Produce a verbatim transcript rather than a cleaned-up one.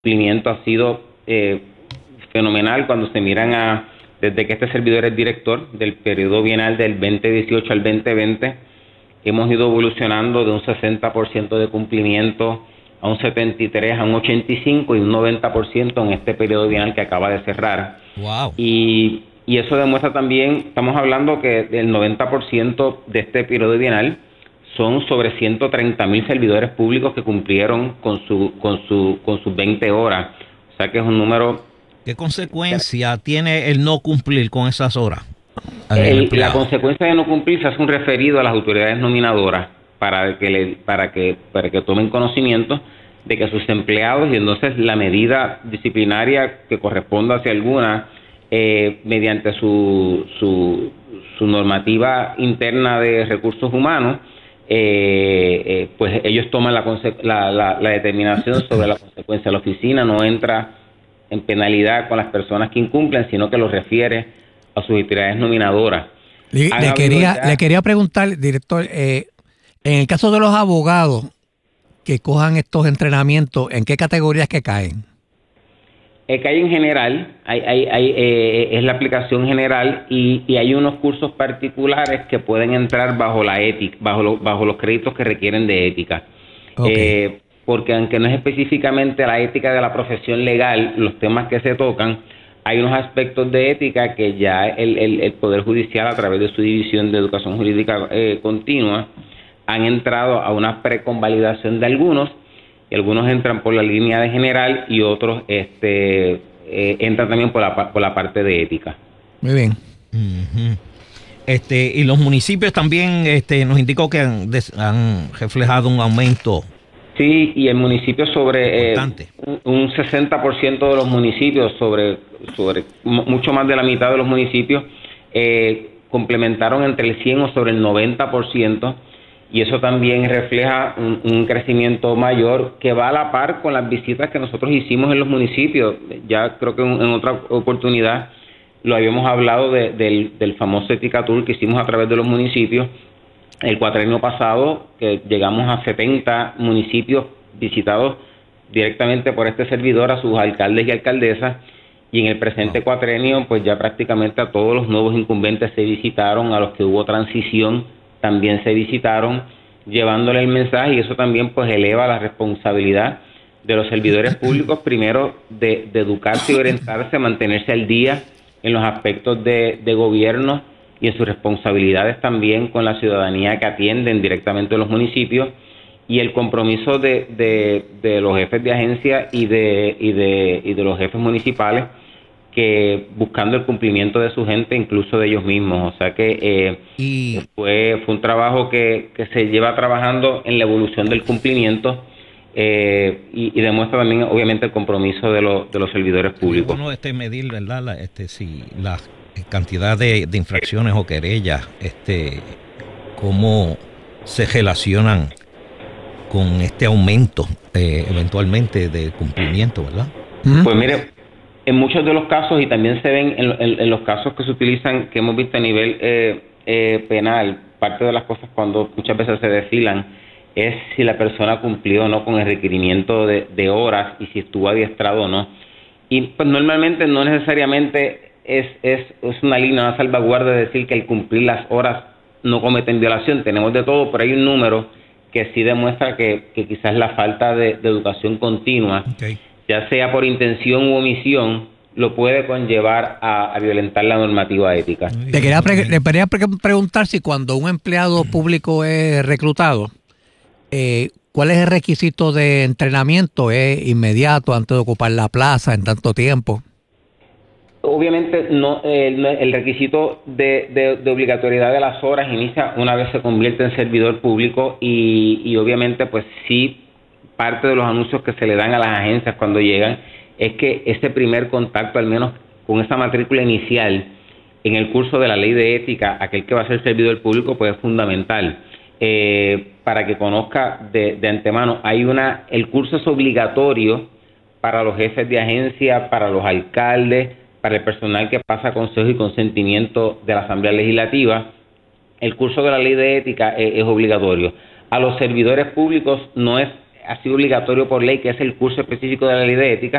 cumplimiento ha sido eh, fenomenal cuando se miran a, desde que este servidor es director del periodo bienal del veinte dieciocho al veinte veinte, hemos ido evolucionando de un sesenta por ciento de cumplimiento a un setenta y tres, a un ochenta y cinco y un noventa por ciento en este periodo bienal que acaba de cerrar. Wow. Y, y eso demuestra también, estamos hablando que el noventa por ciento de este periodo bienal son sobre ciento treinta mil servidores públicos que cumplieron con su con su con sus veinte horas. O sea que es un número. ¿Qué consecuencia tiene el no cumplir con esas horas? El, la consecuencia de no cumplir se hace un referido a las autoridades nominadoras para que le, para que para que tomen conocimiento de que sus empleados, y entonces la medida disciplinaria que corresponda hacia alguna eh, mediante su, su su normativa interna de recursos humanos, eh, eh, pues ellos toman la, la, la, la determinación sobre la consecuencia. La oficina no entra en penalidad con las personas que incumplen, sino que los refiere a sus autoridades nominadoras. Le, le, quería, ya... le quería preguntar, director, eh, en el caso de los abogados que cojan estos entrenamientos, ¿en qué categorías que caen? Eh, cae en general, hay, hay, hay, eh, es la aplicación general y, y hay unos cursos particulares que pueden entrar bajo la ética, bajo, lo, bajo los créditos que requieren de ética. Okay. Eh, porque aunque no es específicamente la ética de la profesión legal, los temas que se tocan, hay unos aspectos de ética que ya el, el, el Poder Judicial, a través de su División de Educación Jurídica eh, Continua, han entrado a una preconvalidación de algunos, y algunos entran por la línea de general y otros este eh, entran también por la, por la parte de ética. Muy bien. Uh-huh. Este, y los municipios también este, nos indicó que han, des, han reflejado un aumento. Sí, y el municipio sobre eh, un sesenta por ciento de los municipios, sobre sobre mucho más de la mitad de los municipios, eh, complementaron entre el cien o sobre el noventa por ciento, y eso también refleja un, un crecimiento mayor que va a la par con las visitas que nosotros hicimos en los municipios. Ya creo que en, en otra oportunidad lo habíamos hablado de, del, del famoso Ética Tour que hicimos a través de los municipios. El cuatrienio pasado, que llegamos a setenta municipios visitados directamente por este servidor, a sus alcaldes y alcaldesas, y en el presente cuatrienio, pues ya prácticamente a todos los nuevos incumbentes se visitaron, a los que hubo transición también se visitaron, llevándole el mensaje, y eso también pues eleva la responsabilidad de los servidores públicos, primero de, de educarse y orientarse, mantenerse al día en los aspectos de, de gobierno y en sus responsabilidades también con la ciudadanía que atienden directamente los municipios, y el compromiso de, de, de los jefes de agencia y de, y de, y de los jefes municipales, que buscando el cumplimiento de su gente, incluso de ellos mismos. O sea que eh, y... fue, fue un trabajo que, que se lleva trabajando en la evolución del cumplimiento, eh, y, y demuestra también obviamente el compromiso de, lo, de los servidores públicos. Bueno, este medir, ¿verdad? La, este, si la cantidad de, de infracciones o querellas, este, cómo se relacionan con este aumento eh, eventualmente de cumplimiento, ¿verdad? Pues mire, en muchos de los casos, y también se ven en, en, en los casos que se utilizan, que hemos visto a nivel eh, eh, penal, parte de las cosas cuando muchas veces se desfilan es si la persona cumplió o no con el requerimiento de, de horas y si estuvo adiestrado o no. Y pues normalmente no necesariamente es, es, es una línea, una salvaguarda de decir que el cumplir las horas no cometen violación. Tenemos de todo, pero hay un número que sí demuestra que, que quizás la falta de, de educación continua, okay, ya sea por intención u omisión, lo puede conllevar a, a violentar la normativa ética. Le quería, pre- le quería pre- preguntar si cuando un empleado público es reclutado, eh, ¿cuál es el requisito de entrenamiento? ¿Es inmediato antes de ocupar la plaza en tanto tiempo? Obviamente no, el, el requisito de, de, de obligatoriedad de las horas inicia una vez se convierte en servidor público, y, y obviamente pues sí, parte de los anuncios que se le dan a las agencias cuando llegan es que ese primer contacto, al menos con esa matrícula inicial en el curso de la ley de ética, aquel que va a ser servidor público, pues es fundamental eh, para que conozca de, de antemano. Hay una, el curso es obligatorio para los jefes de agencia, para los alcaldes, para el personal que pasa consejo y consentimiento de la Asamblea Legislativa. El curso de la ley de ética es, es obligatorio. A los servidores públicos no es ha sido obligatorio por ley, que es el curso específico de la ley de ética,